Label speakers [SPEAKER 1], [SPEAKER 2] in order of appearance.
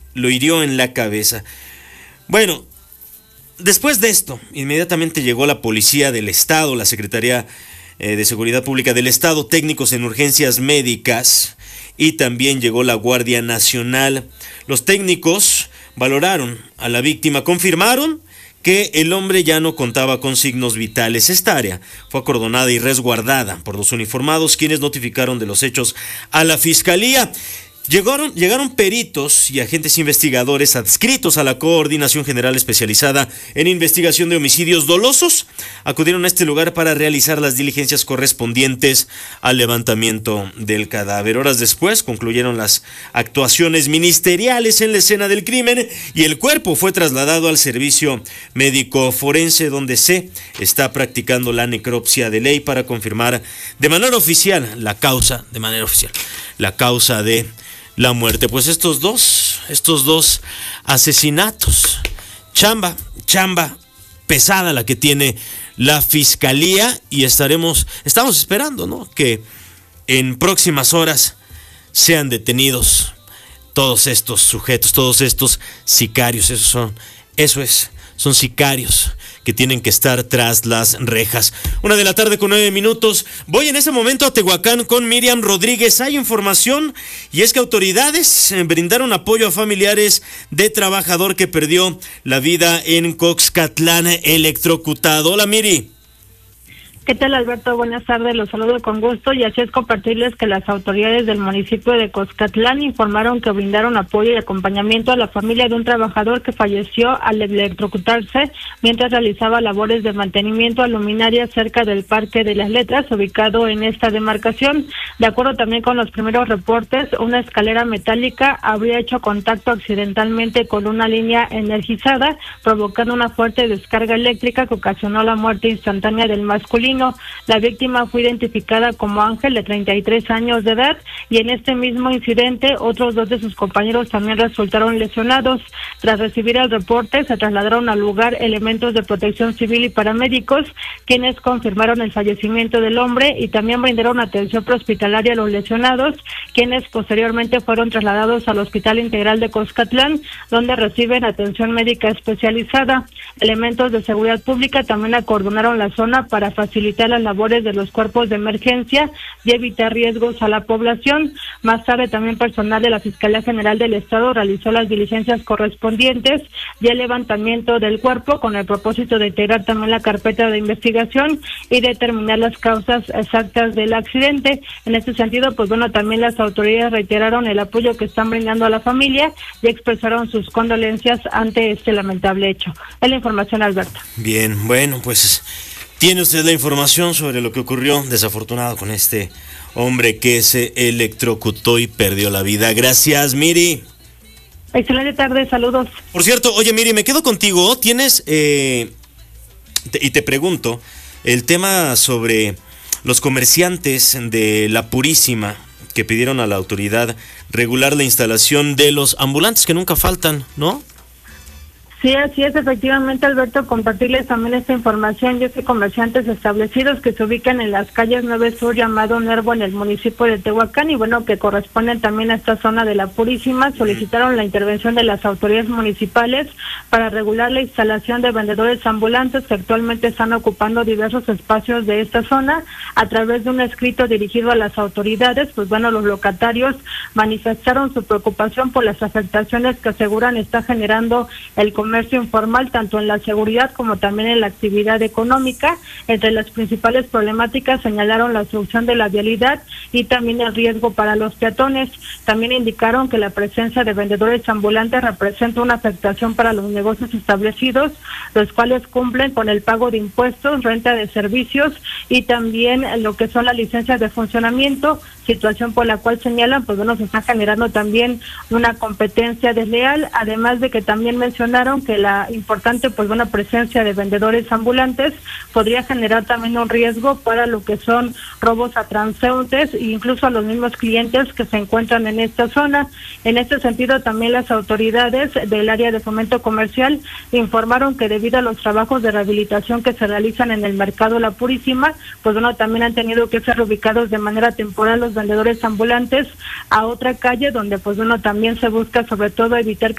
[SPEAKER 1] lo hirió en la cabeza. Bueno, después de esto, inmediatamente llegó la Policía del Estado, la Secretaría de Seguridad Pública del Estado, técnicos en urgencias médicas, y también llegó la Guardia Nacional. Los técnicos valoraron a la víctima, confirmaron que el hombre ya no contaba con signos vitales. Esta área fue acordonada y resguardada por los uniformados, quienes notificaron de los hechos a la Fiscalía. Llegaron peritos y agentes investigadores adscritos a la Coordinación General Especializada en Investigación de Homicidios Dolosos. Acudieron a este lugar para realizar las diligencias correspondientes al levantamiento del cadáver. Horas después concluyeron las actuaciones ministeriales en la escena del crimen y el cuerpo fue trasladado al servicio médico forense, donde se está practicando la necropsia de ley para confirmar de manera oficial la causa de la muerte. Pues estos dos asesinatos, chamba pesada la que tiene la Fiscalía, y estamos esperando, ¿no?, que en próximas horas sean detenidos todos estos sujetos, todos estos sicarios. Son sicarios que tienen que estar tras las rejas. 1:09 p.m. Voy en ese momento a Tehuacán con Miriam Rodríguez. Hay información, y es que autoridades brindaron apoyo a familiares de trabajador que perdió la vida en Coxcatlán electrocutado. Hola, Miri.
[SPEAKER 2] ¿Qué tal, Alberto? Buenas tardes, los saludo con gusto, y así es compartirles que las autoridades del municipio de Coxcatlán informaron que brindaron apoyo y acompañamiento a la familia de un trabajador que falleció al electrocutarse mientras realizaba labores de mantenimiento a luminarias cerca del Parque de las Letras, ubicado en esta demarcación. De acuerdo también con los primeros reportes, una escalera metálica habría hecho contacto accidentalmente con una línea energizada, provocando una fuerte descarga eléctrica que ocasionó la muerte instantánea del masculino. La víctima fue identificada como Ángel, de 33 años de edad, y en este mismo incidente otros dos de sus compañeros también resultaron lesionados. Tras recibir el reporte, se trasladaron al lugar elementos de protección civil y paramédicos, quienes confirmaron el fallecimiento del hombre y también brindaron atención prehospitalaria a los lesionados, quienes posteriormente fueron trasladados al Hospital Integral de Coxcatlán, donde reciben atención médica especializada. Elementos de seguridad pública también acordonaron la zona para facilitar las labores de los cuerpos de emergencia y evitar riesgos a la población. Más tarde, también personal de la Fiscalía General del Estado realizó las diligencias correspondientes y el levantamiento del cuerpo, con el propósito de integrar también la carpeta de investigación y determinar las causas exactas del accidente. En este sentido, pues bueno, también las autoridades reiteraron el apoyo que están brindando a la familia y expresaron sus condolencias ante este lamentable hecho. Es la información, Alberto.
[SPEAKER 1] Bien, bueno, pues tiene usted la información sobre lo que ocurrió desafortunado con este hombre que se electrocutó y perdió la vida. Gracias, Miri.
[SPEAKER 2] Excelente tarde, saludos.
[SPEAKER 1] Por cierto, oye, Miri, me quedo contigo. Tienes, y te pregunto, el tema sobre los comerciantes de La Purísima que pidieron a la autoridad regular la instalación de los ambulantes que nunca faltan, ¿no?
[SPEAKER 2] Sí, así es, efectivamente, Alberto, compartirles también esta información. Yo sé comerciantes establecidos que se ubican en las calles 9 Sur, llamado Nervo, en el municipio de Tehuacán, y bueno, que corresponden también a esta zona de La Purísima, solicitaron la intervención de las autoridades municipales para regular la instalación de vendedores ambulantes que actualmente están ocupando diversos espacios de esta zona. A través de un escrito dirigido a las autoridades, pues bueno, los locatarios manifestaron su preocupación por las afectaciones que aseguran está generando el comercio informal, tanto en la seguridad como también en la actividad económica. Entre las principales problemáticas señalaron la obstrucción de la vialidad y también el riesgo para los peatones. También indicaron que la presencia de vendedores ambulantes representa una afectación para los negocios establecidos, los cuales cumplen con el pago de impuestos, renta de servicios y también lo que son las licencias de funcionamiento, situación por la cual señalan, pues bueno, se está generando también una competencia desleal, además de que también mencionaron que la importante, pues buena presencia de vendedores ambulantes podría generar también un riesgo para lo que son robos a transeúntes e incluso a los mismos clientes que se encuentran en esta zona. En este sentido, también las autoridades del área de fomento comercial informaron que debido a los trabajos de rehabilitación que se realizan en el mercado La Purísima, pues bueno, también han tenido que ser ubicados de manera temporal los vendedores ambulantes a otra calle donde pues bueno, también se busca sobre todo evitar que